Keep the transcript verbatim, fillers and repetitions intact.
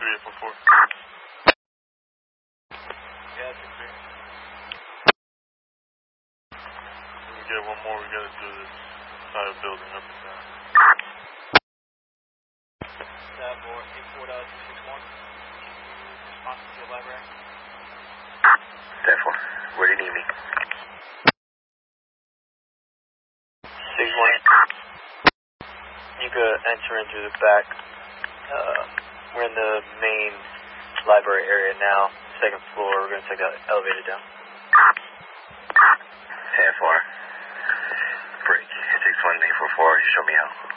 three eight four four. Yeah, six three. We can get one more, we gotta do this entire building up and down. That for eight four two six one. Response to the library. Therefore, where do you need me? six one. You could enter in through the back. Uh, we're in the main library area now. Second floor. We're going to take the elevator down. ten four. Break. six one eight four four. You show me how.